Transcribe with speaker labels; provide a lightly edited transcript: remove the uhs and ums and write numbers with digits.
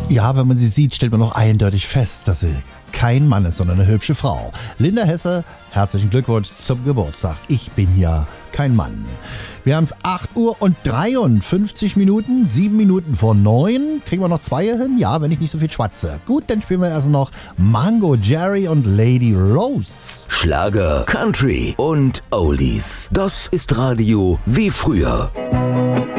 Speaker 1: Ja, wenn man sie sieht, stellt man noch eindeutig fest, dass sie kein Mann ist, sondern eine hübsche Frau. Linda Hesse, herzlichen Glückwunsch zum Geburtstag. Ich bin ja kein Mann. Wir haben es 8 Uhr und 53 Minuten, 7 Minuten vor 9. Kriegen wir noch 2 hin? Ja, wenn ich nicht so viel schwatze. Gut, dann spielen wir erst noch Mango Jerry und Lady Rose.
Speaker 2: Schlager, Country und Oldies. Das ist Radio wie früher.